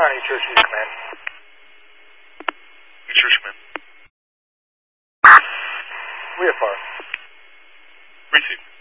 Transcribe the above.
County Churches Command. Church Command. We have far. Receive.